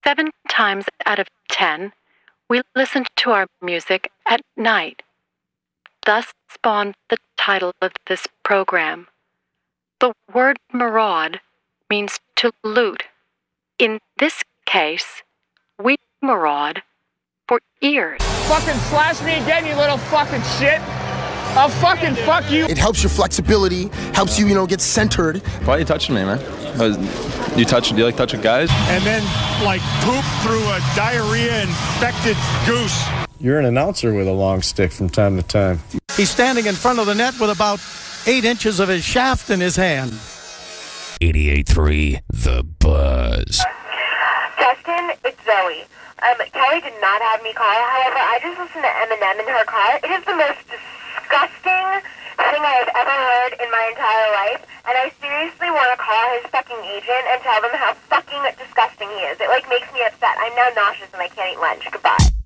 7 times out of 10, we listen to our music at night. Thus spawned the title of this program. The word maraud means to loot. In this case, we maraud for ears. Fucking slash me again, you little fucking shit. I'll fucking fuck you. It helps your flexibility, helps you, get centered. Why are you touching me, man? Do you like touching guys? And then, poop through a diarrhea-infected goose. You're an announcer with a long stick from time to time. He's standing in front of the net with about 8 inches of his shaft in his hand. 88.3 The Buzz. Justin, it's Zoe. Kelly did not have me call. However, I just listened to Eminem in her car. It is the most disgusting thing I have ever heard in my entire life. And I seriously want to call his fucking agent and tell them how fucking disgusting he is. It, makes me upset. I'm now nauseous and I can't eat lunch. Goodbye.